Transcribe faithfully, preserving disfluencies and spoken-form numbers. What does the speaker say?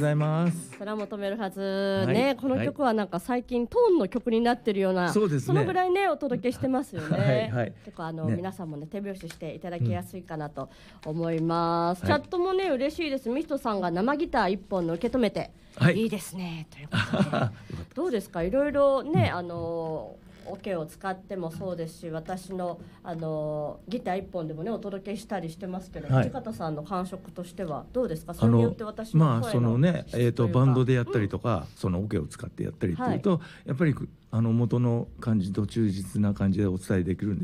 ございます。 空求めるはず、 はい、 ね、この曲はなんか最近トーンの曲になってるような、 そうですね、 そのぐらいねお届けしてますよね。はいはい、結構あの、ね、皆さんもね手拍子していただきやすいかなと思います、うん、チャットもね嬉しいです。ミストさんが生ギター一本の受け止めて、はい、いいですねということでどうですか、いろいろね、うん、あのオケを使ってもそうですし、私の、あのギター一本でもねお届けしたりしてますけど、はい、土方さんの感触としてはどうですか。それによって私の声のまあそのね、えーとバンドでやったりとか、うん、そのオケを使ってやったりっていうと、はい、やっぱりあの元の感じと忠実な感じでお伝えできるんで